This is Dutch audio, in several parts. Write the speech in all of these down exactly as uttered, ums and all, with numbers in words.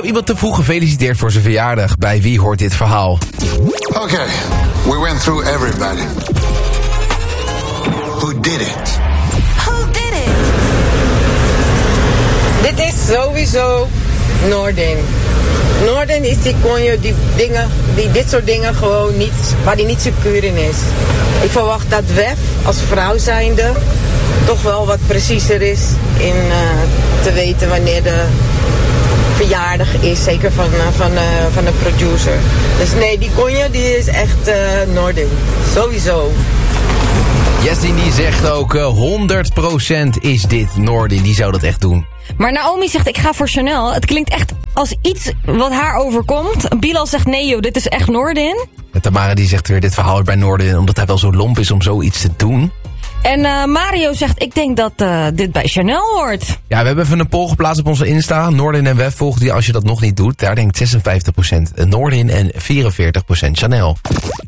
iemand te vroeg gefeliciteerd voor zijn verjaardag. Bij wie hoort dit verhaal? Oké, okay, we went through everybody. Who did it? Who did it? Dit is sowieso Noordin. Noordin is die konjo die dingen, die dit soort dingen gewoon niet, waar die niet secuur in is. Ik verwacht dat Wef als vrouw zijnde toch wel wat preciezer is in uh, te weten wanneer de verjaardag is, zeker van, uh, van, uh, van de producer. Dus nee, die konjo die is echt uh, Noordin. Sowieso. Jessin die zegt ook uh, honderd procent is dit Noordin. Die zou dat echt doen. Maar Naomi zegt, ik ga voor Chanel. Het klinkt echt als iets wat haar overkomt. Bilal zegt, nee joh, dit is echt Noordin. En Tamara die zegt weer, dit verhaal is bij Noordin, omdat hij wel zo lomp is om zoiets te doen. En uh, Mario zegt, ik denk dat uh, dit bij Chanel hoort. Ja, we hebben even een poll geplaatst op onze Insta. Noordin en Wef volgt die als je dat nog niet doet. Daar denkt zesenvijftig procent Noordin en vierenveertig procent Chanel.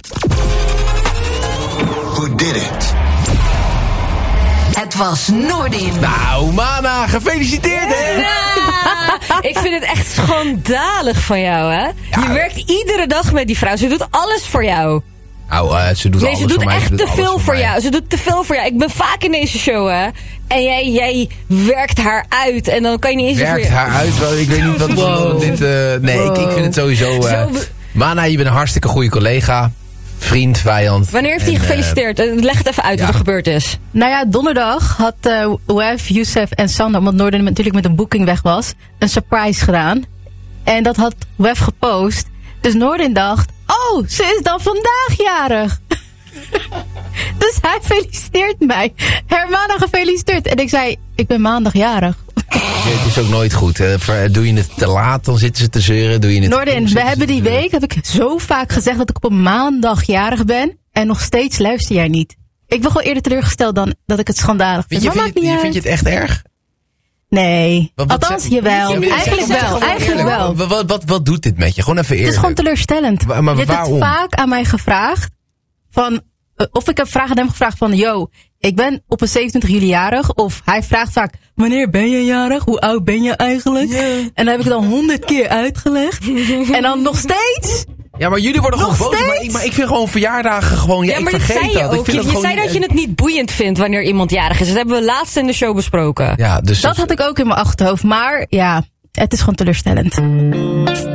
Who did it? Het was Noordin. Nou, Mana, gefeliciteerd hè! Ja, ik vind het echt schandalig van jou, hè? Ja. Je werkt iedere dag met die vrouw. Ze doet alles voor jou. Nou, uh, ze doet nee, alles ze doet voor mij. echt ze doet te veel voor, voor jou. Ze doet te veel voor jou. Ik ben vaak in deze show, hè? En jij, jij werkt haar uit. En dan kan je niet eens... Werkt voor je... haar uit? Wel, ik weet niet wat... Wow. Dit, uh, nee, wow. ik, ik vind het sowieso... Uh, Zo... Mana, je bent een hartstikke goede collega. Vriend, vijand. Wanneer heeft hij gefeliciteerd? Uh, Leg het even uit ja. wat er gebeurd is. Nou ja, donderdag had uh, Wef, Youssef en Sander, omdat Noordin natuurlijk met een boeking weg was, een surprise gedaan. En dat had Wef gepost. Dus Noordin dacht, oh, ze is dan vandaag jarig. Dus hij feliciteert mij. Hermana gefeliciteerd. En ik zei, ik ben maandag jarig. Het is ook nooit goed. Uh, doe je het te laat, dan zitten ze te zeuren. Doe je het Noordin, we hebben die week, heb ik zo vaak gezegd dat ik op een maandag jarig ben. En nog steeds luister jij niet. Ik ben gewoon eerder teleurgesteld dan dat ik het schandalig vind. Vind je, vind je, vind je het echt erg? Nee. Wat, wat Althans, jawel. Ja, eigenlijk wel. Eigenlijk wel. Wat, wat, wat, wat doet dit met je? Gewoon even eerlijk. Het is gewoon teleurstellend. Maar, maar je hebt waarom? het vaak aan mij gevraagd. Van, uh, of ik heb vragen aan hem gevraagd van, yo, ik ben op een zevenentwintig juli jarig. Of hij vraagt vaak, wanneer ben je jarig? Hoe oud ben je eigenlijk? Yeah. En dan heb ik het dan honderd keer uitgelegd. En dan nog steeds... Ja, maar jullie worden nog gewoon boos. Maar ik, maar ik vind gewoon verjaardagen gewoon... Ja, ja maar ik vergeet zei je dat. ook. Ik vind je dat je gewoon, zei dat je het niet boeiend vindt wanneer iemand jarig is. Dat hebben we laatst in de show besproken. Ja, dus dat had ik ook in mijn achterhoofd. Maar ja, het is gewoon teleurstellend.